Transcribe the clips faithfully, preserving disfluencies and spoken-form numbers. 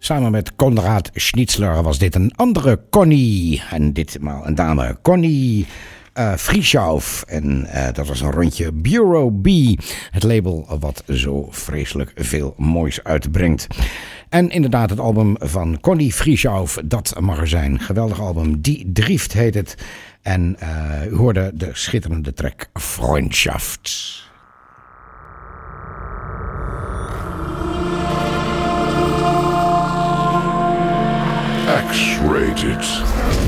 Samen met Konrad Schnitzler was dit een andere Connie. En ditmaal een dame, Connie uh, Frieshoff. En uh, dat was een rondje Bureau B. Het label wat zo vreselijk veel moois uitbrengt. En inderdaad het album van Connie Frieshoff, dat mag er zijn. Geweldig album, Die Drift heet het. En uh, u hoorde de schitterende track Freundschaft. X-rated.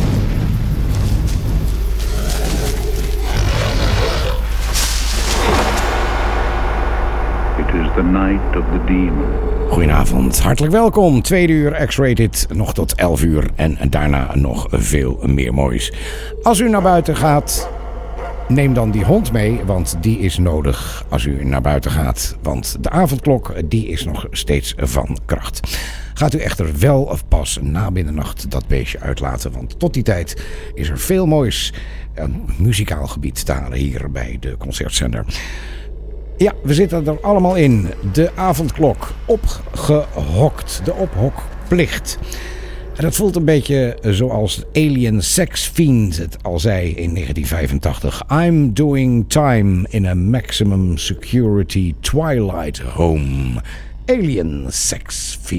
It is the night of the demon. Goedenavond, hartelijk welkom. Tweede uur X-rated, nog tot elf uur en daarna nog veel meer moois. Als u naar buiten gaat, neem dan die hond mee, want die is nodig als u naar buiten gaat. Want de avondklok, die is nog steeds van kracht. Gaat u echter wel of pas na middernacht dat beestje uitlaten, want tot die tijd is er veel moois een muzikaal gebied te halen hier bij de Concertzender. Ja, we zitten er allemaal in. De avondklok, opgehokt, de ophokplicht. En dat voelt een beetje zoals Alien Sex Fiend het al zei in negentien vijfentachtig. I'm doing time in a maximum security twilight home. Alien Sex Fiend.